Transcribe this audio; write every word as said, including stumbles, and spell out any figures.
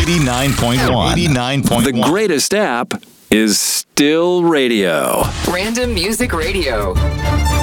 eighty-nine point one. eighty-nine point one. The greatest app is still radio. Random Music Radio.